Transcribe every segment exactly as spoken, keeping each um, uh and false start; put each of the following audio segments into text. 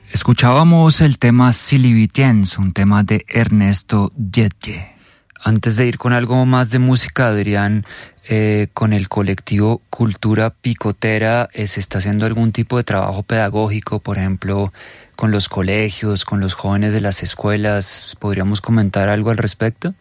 Escuchábamos el tema Silivitiens, un tema de Ernesto Yetye. Antes de ir con algo más de música, Adrián, eh, con el colectivo Cultura Picotera, eh, ¿se está haciendo algún tipo de trabajo pedagógico, por ejemplo, con los colegios, con los jóvenes de las escuelas? ¿Podríamos comentar algo al respecto?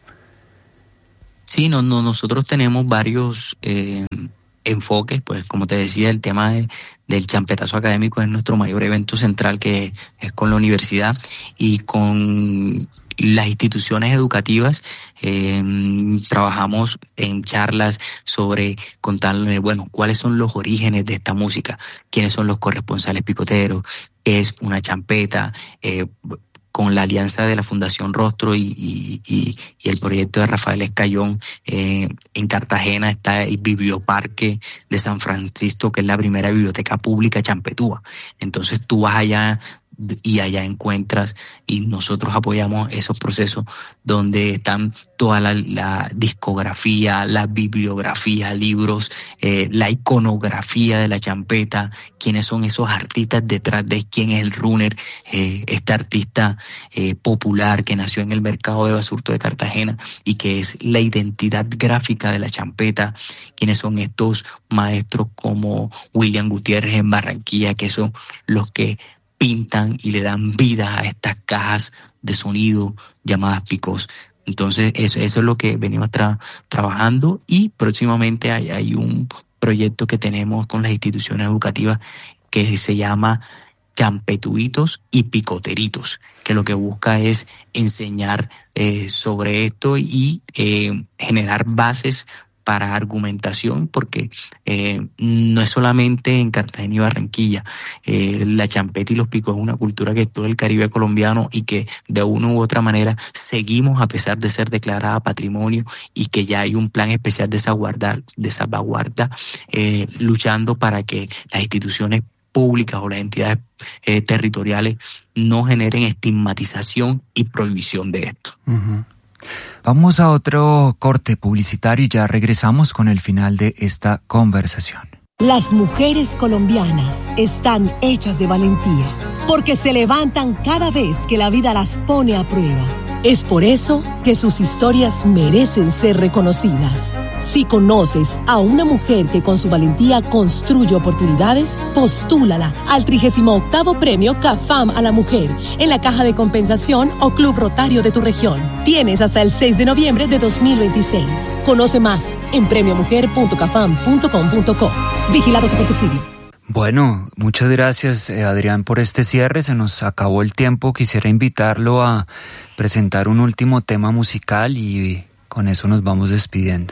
Sí, no, no, nosotros tenemos varios eh, enfoques, pues como te decía, el tema de, del champetazo académico es nuestro mayor evento central, que es con la universidad y con las instituciones educativas. Eh, trabajamos en charlas sobre contarles, bueno, cuáles son los orígenes de esta música, quiénes son los corresponsales picoteros, qué es una champeta, eh, con la alianza de la Fundación Rostro y, y, y, y el proyecto de Rafael Escayón. Eh, en Cartagena está el Biblioparque de San Francisco, que es la primera biblioteca pública champetúa. Entonces tú vas allá y allá encuentras, y nosotros apoyamos esos procesos donde están toda la, la discografía, la bibliografía, libros, eh, la iconografía de la champeta, quiénes son esos artistas detrás de quién es el runner, eh, este artista eh, popular que nació en el mercado de Basurto de Cartagena y que es la identidad gráfica de la champeta, quiénes son estos maestros como William Gutiérrez en Barranquilla, que son los que pintan y le dan vida a estas cajas de sonido llamadas picos. Entonces eso, eso es lo que venimos tra- trabajando y próximamente hay, hay un proyecto que tenemos con las instituciones educativas que se llama Champetuitos y Picoteritos, que lo que busca es enseñar eh, sobre esto y eh, generar bases para argumentación, porque eh, no es solamente en Cartagena y Barranquilla. Eh, la champeta y los picos es una cultura que es todo el Caribe colombiano y que de una u otra manera seguimos, a pesar de ser declarada patrimonio y que ya hay un plan especial de salvaguarda, de salvaguarda eh, luchando para que las instituciones públicas o las entidades eh, territoriales no generen estigmatización y prohibición de esto. Uh-huh. Vamos a otro corte publicitario y ya regresamos con el final de esta conversación. Las mujeres colombianas están hechas de valentía, porque se levantan cada vez que la vida las pone a prueba. Es por eso que sus historias merecen ser reconocidas. Si conoces a una mujer que con su valentía construye oportunidades, postúlala al trigésimo octavo Premio CAFAM a la Mujer en la Caja de Compensación o Club Rotario de tu región. Tienes hasta el seis de noviembre de dos mil veintiséis. Conoce más en premio mujer punto cafam punto com punto co. Vigilado Supersubsidio. Bueno, muchas gracias, eh, Adrián, por este cierre. Se nos acabó el tiempo. Quisiera invitarlo a presentar un último tema musical y con eso nos vamos despidiendo.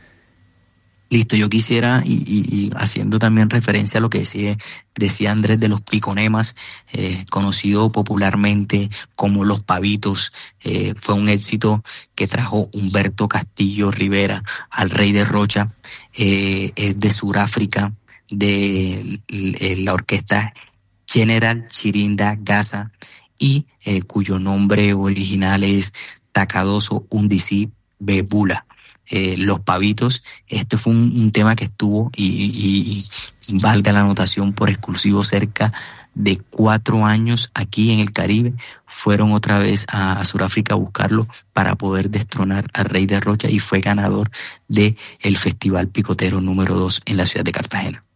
Listo, yo quisiera, y, y, y haciendo también referencia a lo que decía, decía Andrés de los piconemas, eh, conocido popularmente como Los Pavitos, eh, fue un éxito que trajo Humberto Castillo Rivera al Rey de Rocha, eh, es de Sudáfrica, de, de la orquesta General Chirinda Gaza, y eh, cuyo nombre original es Takadoso Undisi Bebula. Eh, Los Pavitos, este fue un, un tema que estuvo y, y, y valga la anotación por exclusivo cerca de cuatro años aquí en el Caribe. Fueron otra vez a, a Sudáfrica a buscarlo para poder destronar al Rey de Rocha y fue ganador de el Festival Picotero número dos en la ciudad de Cartagena.